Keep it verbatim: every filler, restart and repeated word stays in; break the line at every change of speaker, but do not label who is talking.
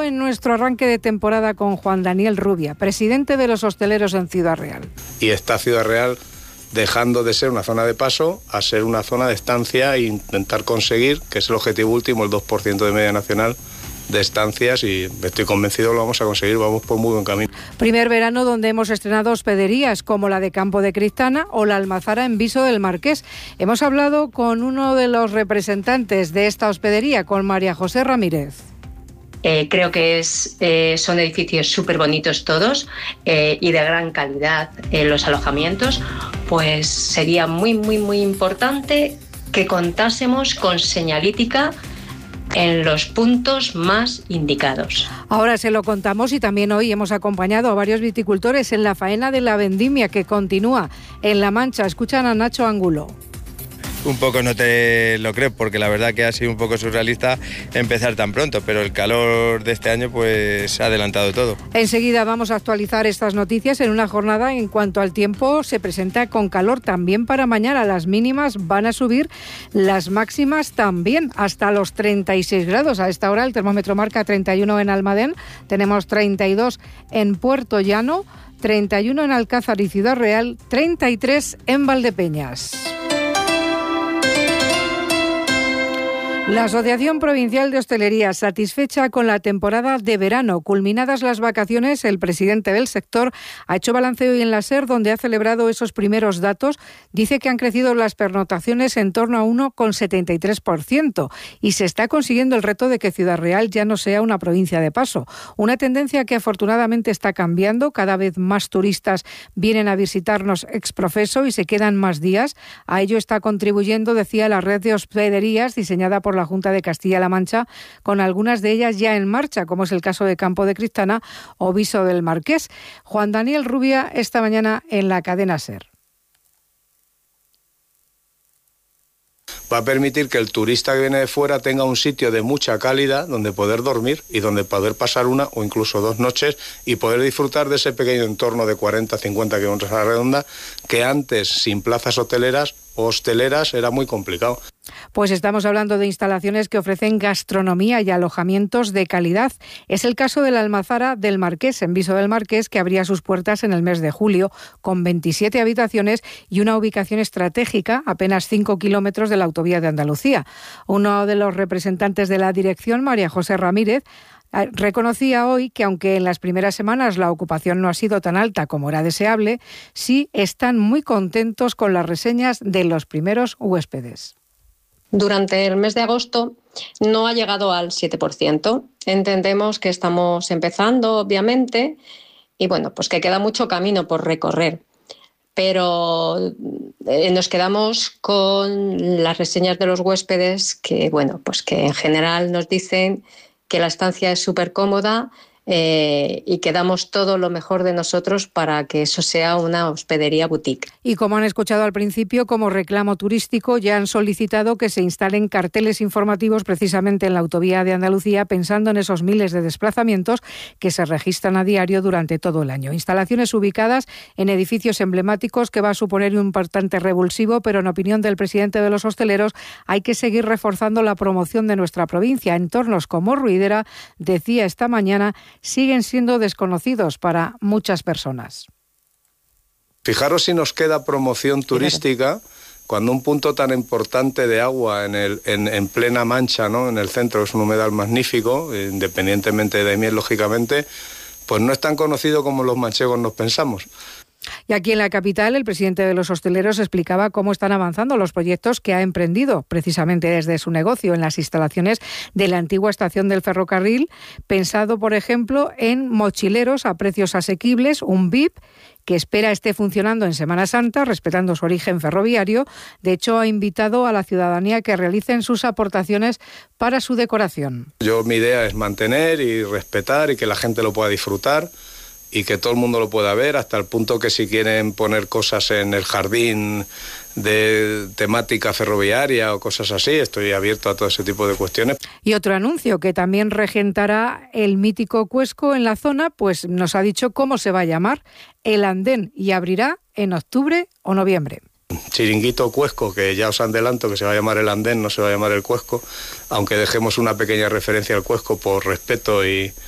en nuestro arranque de temporada con Juan Daniel Rubia, presidente de los hosteleros en Ciudad Real.
Y está Ciudad Real dejando de ser una zona de paso a ser una zona de estancia e intentar conseguir, que es el objetivo último, el dos por ciento de media nacional de estancias, y estoy convencido que lo vamos a conseguir, vamos por muy buen camino.
Primer verano donde hemos estrenado hospederías como la de Campo de Cristana o la Almazara en Viso del Marqués. Hemos hablado con uno de los representantes de esta hospedería, con María José Ramírez.
Eh, creo que es, eh, son edificios súper bonitos todos eh, y de gran calidad eh, los alojamientos, pues sería muy, muy, muy importante que contásemos con señalítica en los puntos más indicados.
Ahora se lo contamos, y también hoy hemos acompañado a varios viticultores en la faena de la vendimia que continúa en La Mancha. Escuchan a Nacho Angulo.
Un poco no te lo creo, porque la verdad que ha sido un poco surrealista empezar tan pronto, pero el calor de este año pues ha adelantado todo.
Enseguida vamos a actualizar estas noticias en una jornada. En cuanto al tiempo, se presenta con calor también para mañana. Las mínimas van a subir, las máximas también, hasta los treinta y seis grados. A esta hora el termómetro marca treinta y uno en Almadén, tenemos treinta y dos en Puerto Llano, treinta y uno en Alcázar y Ciudad Real, treinta y tres en Valdepeñas. La Asociación Provincial de Hostelería, satisfecha con la temporada de verano. Culminadas las vacaciones, el presidente del sector ha hecho balance hoy en la SER, donde ha celebrado esos primeros datos. Dice que han crecido las pernoctaciones en torno a uno coma setenta y tres por ciento y se está consiguiendo el reto de que Ciudad Real ya no sea una provincia de paso. Una tendencia que afortunadamente está cambiando. Cada vez más turistas vienen a visitarnos ex profeso y se quedan más días. A ello está contribuyendo, decía, la red de hospederías diseñada por la Junta de Castilla-La Mancha, con algunas de ellas ya en marcha, como es el caso de Campo de Cristana o Viso del Marqués. Juan Daniel Rubia esta mañana en la cadena SER.
Va a permitir que el turista que viene de fuera tenga un sitio de mucha calidad donde poder dormir y donde poder pasar una o incluso dos noches y poder disfrutar de ese pequeño entorno de cuarenta a cincuenta kilómetros a la redonda que antes, sin plazas hoteleras o hosteleras, era muy complicado.
Pues estamos hablando de instalaciones que ofrecen gastronomía y alojamientos de calidad. Es el caso de la Almazara del Marqués, en Viso del Marqués, que abría sus puertas en el mes de julio, con veintisiete habitaciones y una ubicación estratégica, apenas cinco kilómetros de la autovía de Andalucía. Uno de los representantes de la dirección, María José Ramírez, reconocía hoy que aunque en las primeras semanas la ocupación no ha sido tan alta como era deseable, sí están muy contentos con las reseñas de los primeros huéspedes.
Durante el mes de agosto no ha llegado al siete por ciento. Entendemos que estamos empezando, obviamente, y bueno, pues que queda mucho camino por recorrer. Pero eh, nos quedamos con las reseñas de los huéspedes que, bueno, pues que en general nos dicen que la estancia es súper cómoda eh, y que damos todo lo mejor de nosotros para que eso sea una hospedería boutique.
Y como han escuchado al principio, como reclamo turístico, ya han solicitado que se instalen carteles informativos precisamente en la autovía de Andalucía, pensando en esos miles de desplazamientos que se registran a diario durante todo el año. Instalaciones ubicadas en edificios emblemáticos que va a suponer un importante revulsivo, pero en opinión del presidente de los hosteleros hay que seguir reforzando la promoción de nuestra provincia. Entornos como Ruidera, decía esta mañana, siguen siendo desconocidos para muchas personas.
Fijaros si nos queda promoción turística cuando un punto tan importante de agua en, el, en, en plena Mancha, ¿no? En el centro, es un humedal magnífico, independientemente de miel, lógicamente, pues no es tan conocido como los manchegos nos pensamos.
Y aquí en la capital, el presidente de los hosteleros explicaba cómo están avanzando los proyectos que ha emprendido precisamente desde su negocio en las instalaciones de la antigua estación del ferrocarril, pensado, por ejemplo, en mochileros a precios asequibles, un V I P que espera esté funcionando en Semana Santa, respetando su origen ferroviario. De hecho, ha invitado a la ciudadanía que realicen sus aportaciones para su decoración.
Yo, mi idea es mantener y respetar y que la gente lo pueda disfrutar y que todo el mundo lo pueda ver, hasta el punto que si quieren poner cosas en el jardín de temática ferroviaria o cosas así, estoy abierto a todo ese tipo de cuestiones.
Y otro anuncio que también regentará el mítico Cuesco en la zona, pues nos ha dicho cómo se va a llamar, El Andén, y abrirá en octubre o noviembre.
Chiringuito Cuesco, que ya os adelanto que se va a llamar El Andén, no se va a llamar El Cuesco, aunque dejemos una pequeña referencia al Cuesco por respeto y